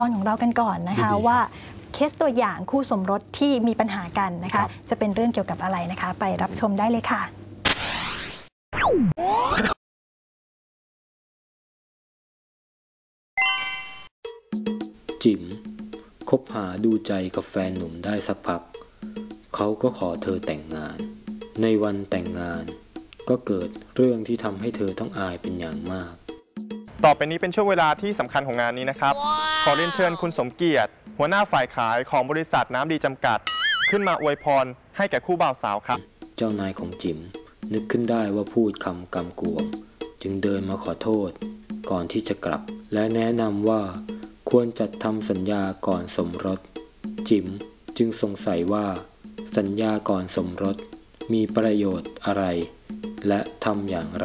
ตอนของเรากันก่อนนะคะว่าเคสตัวอย่างคู่สมรสที่มีปัญหากันนะคะจะเป็นเรื่องเกี่ยวกับอะไรนะคะไปรับชมได้เลยค่ะจิ๋มคบหาดูใจกับแฟนหนุ่มได้สักพักเขาก็ขอเธอแต่งงานในวันแต่งงานก็เกิดเรื่องที่ทำให้เธอต้องอายเป็นอย่างมากต่อไปนี้เป็นช่วงเวลาที่สำคัญของงานนี้นะครับ ขอเรียนเชิญคุณสมเกียรติหัวหน้าฝ่ายขายของบริษัทน้ำดีจำกัดขึ้นมาอวยพรให้แก่คู่บ่าวสาวครับเจ้านายของจิ๋มนึกขึ้นได้ว่าพูดคำกำกวมจึงเดินมาขอโทษก่อนที่จะกลับและแนะนำว่าควรจัดทำสัญญาก่อนสมรสจิ๋มจึงสงสัยว่าสัญญาก่อนสมรสมีประโยชน์อะไรและทำอย่างไร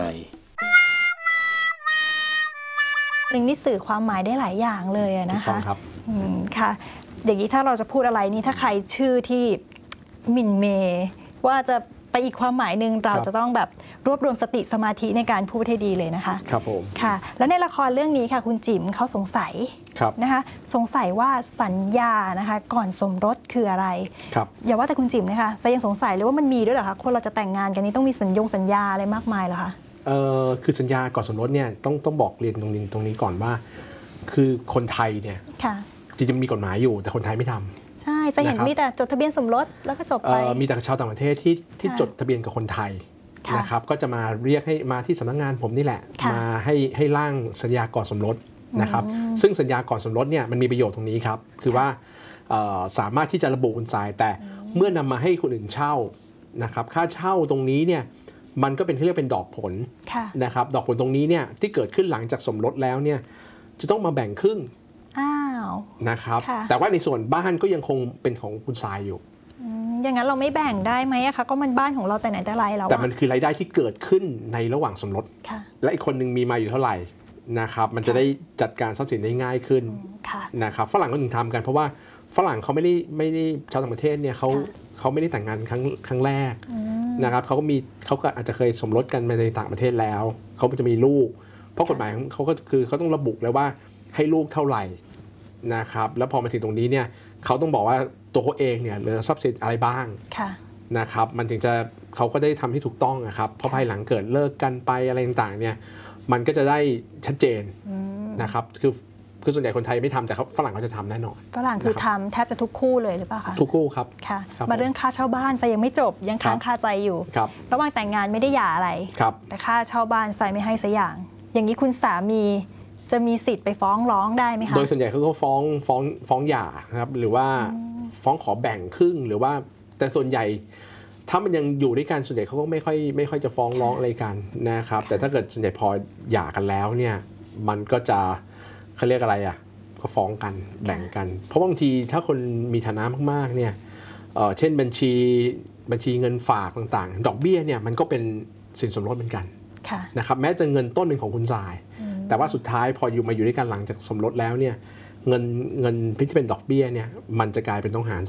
เรื่องนี้สื่อความหมายได้หลายอย่างเลยนะคะครับค่ะอย่างนี้ถ้าเราจะพูดอะไรนี่ถ้าใครชื่อที่หมิ่นเมย์ว่าจะไปอีกความหมายหนึ่งเราจะต้องแบบรวบรวมสติสมาธิในการพูดให้ดีเลยนะคะครับผมค่ะแล้วในละครเรื่องนี้ค่ะคุณจิ๋มเขาสงสัยนะคะสงสัยว่าสัญญานะคะก่อนสมรสคืออะไรอย่าว่าแต่คุณจิ๋มนะคะแต่ยังสงสัยเลยว่ามันมีด้วยเหรอคะคนเราจะแต่งงานกันนี้ต้องมีสัญญาอะไรมากมายเหรอคะคือสัญญาก่อนสมรสเนี่ยต้องบอกเรียนตรงนี้ก่อนว่าคือคนไทยเนี่ยจริงๆมีกฎหมายอยู่แต่คนไทยไม่ทำใช่จะเห็นมีแต่จดทะเบียนสมรสแล้วก็จบไปมีแต่ชาวต่างประเทศที่จดทะเบียนกับคนไทยนะครับก็จะมาเรียกให้มาที่สำนักงานผมนี่แหละมาให้ร่างสัญญาก่อนสมรสนะครับซึ่งสัญญาก่อนสมรสเนี่ยมันมีประโยชน์ตรงนี้ครับคือว่าสามารถที่จะระบุคุณสายแต่เมื่อนำมาให้คนอื่นเช่านะครับค่าเช่าตรงนี้เนี่ยมันก็เป็นที่เรียกเป็นดอกผลนะครับดอกผลตรงนี้เนี่ยที่เกิดขึ้นหลังจากสมรสแล้วเนี่ยจะต้องมาแบ่งครึ่งนะครับแต่ว่าในส่วนบ้านก็ยังคงเป็นของคุณทรายอยู่อย่างนั้นเราไม่แบ่งได้ไหมคะก็มันบ้านของเราแต่ไหนแต่ไรแล้วแต่มันคือรายได้ที่เกิดขึ้นในระหว่างสมรสและอีกคนนึงมีมาอยู่เท่าไหร่นะครับมันจะได้จัดการทรัพย์สินได้ง่ายขึ้นนะครับฝรั่งก็ถึงทำกันเพราะว่าฝรั่งเขาไม่ได้ชาวต่างประเทศเนี่ยเขาไม่ได้แต่งงานครั้งแรกนะครับเขาก็อาจจะเคยสมรสกันในต่างประเทศแล้วเขาจะมีลูกเพราะกฎหมายเขาก็คือเขาต้องระบุเลยว่าให้ลูกเท่าไหร่นะครับแล้วพอมาถึงตรงนี้เนี่ยเขาต้องบอกว่าตัวเขาเองเนี่ยเหลือทรัพย์สินอะไรบ้างนะครับมันถึงจะเขาก็ได้ทำที่ถูกต้องนะครับเพราะภายหลังเกิดเลิกกันไปอะไรต่างๆเนี่ยมันก็จะได้ชัดเจนนะครับคือส่วนใหญ่คนไทยไม่ทำแต่ฝรั่งเขาจะทำแน่นอนฝรั่งคือทำแทบจะทุกคู่เลยหรือเปล่าคะทุกคู่ครับค่ะมาเรื่องค่าเช่าบ้านไซยังไม่จบยังค้างคาใจอยู่ระหว่างแต่งงานไม่ได้หย่าอะไรแต่ค่าเช่าบ้านไซไม่ให้สักอย่างนี้คุณสามีจะมีสิทธิ์ไปฟ้องร้องได้ไหมคะโดยส่วนใหญ่เขาก็ฟ้องหย่านะครับหรือว่าฟ้องขอแบ่งครึ่งหรือว่าแต่ส่วนใหญ่ถ้ามันยังอยู่ด้วยกันส่วนใหญ่เขาก็ไม่ค่อยจะฟ้องร้องอะไรกันนะครับแต่ถ้าเกิดส่วนใหญ่พอหย่ากันแล้วเนี่ยมันก็จะเขาเรียกอะไรก็ฟ้องกันแบ่งกันเพราะบางทีถ้าคนมีฐานะมากๆเนี่ยเช่นบัญชีเงินฝากต่างๆดอกเบี้ยเนี่ยมันก็เป็นสินสมรสเหมือนกันนะครับแม้จะเงินต้นหนึ่งของคุณทรายแต่ว่าสุดท้ายพอมาอยู่ด้วยกันหลังจากสมรสแล้วเนี่ยเงินที่เป็นดอกเบี้ยเนี่ยมันจะกลายเป็นต้องหาร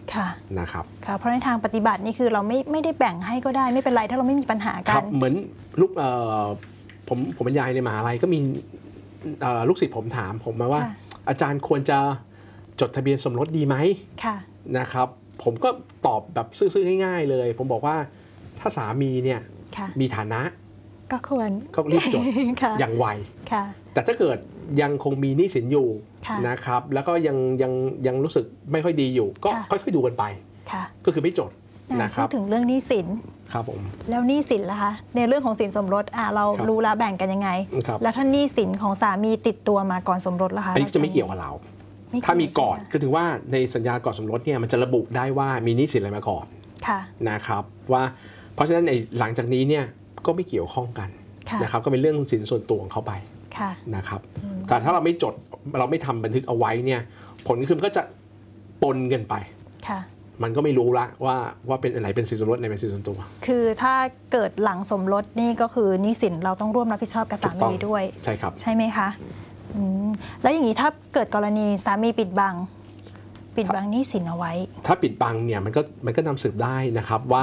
2นะครับเพราะในทางปฏิบัตินี่คือเราไม่ได้แบ่งให้ก็ได้ไม่เป็นไรถ้าเราไม่มีปัญหากันเหมือนลูกผมบรรยายในมหาลัยก็มีลูกศิษย์ผมถามผมมาว่าอาจารย์ควรจะจดทะเบียนสมรสดีไหมนะครับผมก็ตอบแบบซื่อๆง่ายๆเลยผมบอกว่าถ้าสามีเนี่ยมีฐานะก็ควรก็รีบจดอย่างไวแต่ถ้าเกิดยังคงมีหนี้สินอยู่นะครับแล้วก็ยังรู้สึกไม่ค่อยดีอยู่ก็ค่อยๆดูกันไปก็คือไม่จดนะครับพูดถึงเรื่องหนี้สินครับผมแล้วหนี้สินล่ะคะในเรื่องของสินสมรสเรารู้ละแบ่งกันยังไงแล้วถ้าหนี้สินของสามีติดตัวมาก่อนสมรสล่ะคะอันนี้จะไม่เกี่ยวกับเราถ้ามีก่อนก็ถือว่าในสัญญาก่อนสมรสเนี่ยมันจะระบุได้ว่ามีหนี้สินอะไรมาก่อนนะครับว่าเพราะฉะนั้นหลังจากนี้เนี่ยก็ไม่เกี่ยวข้องกันนะครับก็เป็นเรื่องสินส่วนตัวของเขาไปนะครับแต่ถ้าเราไม่จดเราไม่ทำบันทึกเอาไว้เนี่ยผลคือมันก็จะปนกันไปมันก็ไม่รู้ละว่าเป็นอะไรเป็นสินสมรสในเป็นสินส่วนตัวคือถ้าเกิดหลังสมรสนี่ก็คือหนี้สินเราต้องร่วมรับผิดชอบกับสามีด้วยใช่ครับใช่ไหมคะแล้วอย่างนี้ถ้าเกิดกรณีสามีปิดบังหนี้สินเอาไว้ถ้าปิดบังเนี่ยมันก็นำสืบได้นะครับว่า